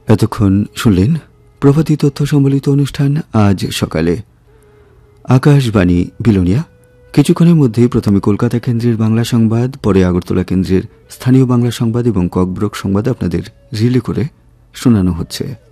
এতক্ষণ শুনলেন প্রভাতী তথ্য সম্বলিত অনুষ্ঠান আজ সকালে। আকাশবাণী বিলোনিয়া। কিছুক্ষণের মধ্যে প্রথমে কলকাতা কেন্দ্রের বাংলা সংবাদ, পরে আগরতলা কেন্দ্রের স্থানীয় বাংলা সংবাদ এবং ককব্রক সংবাদ আপনাদের রিলে করে শোনানো হচ্ছে।